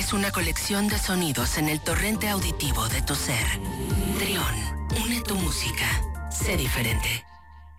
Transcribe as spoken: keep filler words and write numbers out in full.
es una colección de sonidos en el torrente auditivo de tu ser. Trión, une tu música. Sé diferente.